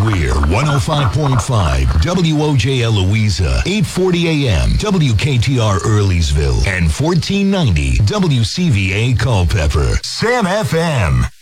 We're 105.5 WOJL Louisa, 840 AM WKTR Earleysville, and 1490 WCVA Culpeper. Sam FM.